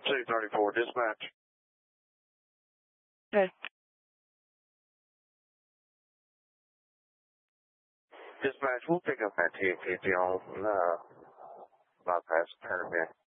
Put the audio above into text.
234, dispatch. Okay. Dispatch, we'll pick up that 250 on bypass Turner.